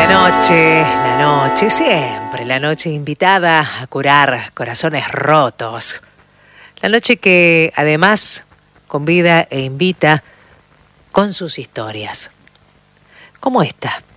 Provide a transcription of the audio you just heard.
La noche, siempre la noche invitada a curar corazones rotos. La noche que además convida e invita con sus historias. Como esta.